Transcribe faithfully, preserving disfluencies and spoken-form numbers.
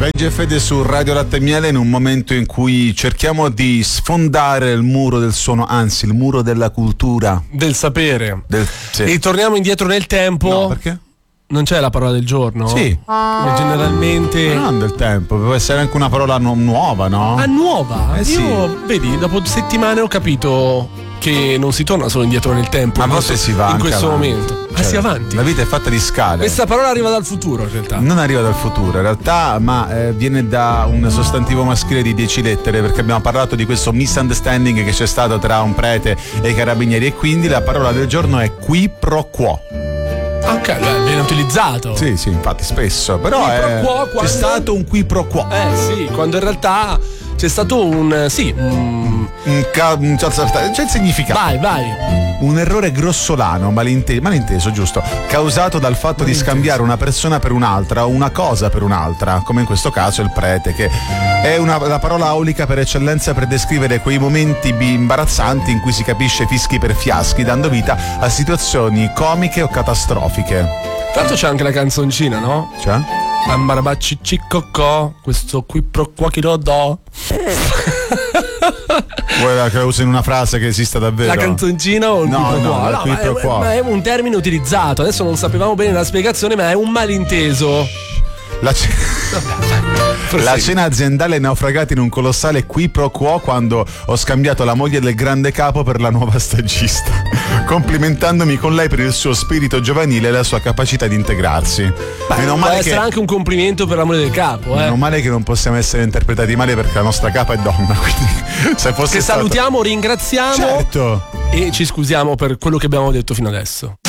Benji e Fede su Radio Latte e Miele, in un momento in cui cerchiamo di sfondare il muro del suono, anzi il muro della cultura, del sapere. Del, sì. E torniamo indietro nel tempo. No, perché? Non c'è la parola del giorno? Sì. E generalmente. Non del tempo, può essere anche una parola nu- nuova, no? Ah, nuova? Eh, Io, sì. vedi, dopo settimane ho capito che non si torna solo indietro nel tempo. Ma a in volte questo, si va in anche questo avanti. momento. Ah, Cioè, si avanti. La vita è fatta di scale. Questa parola arriva dal futuro, in realtà. Non arriva dal futuro, in realtà, ma eh, viene da un sostantivo maschile di dieci lettere, perché abbiamo parlato di questo misunderstanding che c'è stato tra un prete e i carabinieri, e quindi la parola del giorno è qui pro quo. Ok, beh, viene utilizzato. Sì, sì, infatti spesso, però Qui pro è, quo quando- c'è stato un qui pro quo. Eh sì, quando in realtà c'è stato un. Sì, un. Un ca- un- c'è il significato. Vai, vai. Un errore grossolano, malinte- malinteso, giusto, causato dal fatto di scambiare una persona per un'altra o una cosa per un'altra, come in questo caso il prete, che è una, la parola aulica per eccellenza per descrivere quei momenti bi- imbarazzanti in cui si capisce fischi per fiaschi, dando vita a situazioni comiche o catastrofiche. Tra l'altro c'è anche la canzoncina, no? Cioè? Ambarabacci ciccocò, questo qui pro qua chi lo do. Vuoi che la usi in una frase che esista davvero? La canzoncina o il No, qui pro no, quo? il qui ma, pro è, quo. ma è un termine utilizzato. Adesso non sapevamo bene la spiegazione, ma è un malinteso. La, ce- la cena aziendale è naufragata in un colossale qui pro quo quando ho scambiato la moglie del grande capo per la nuova stagista, complimentandomi con lei per il suo spirito giovanile e la sua capacità di integrarsi. Beh, Meno può male essere che anche un complimento per l'amore del capo, eh. Meno male che non possiamo essere interpretati male, perché la nostra capa è donna, quindi se fosse Che stato... salutiamo, ringraziamo Certo. e ci scusiamo per quello che abbiamo detto fino adesso.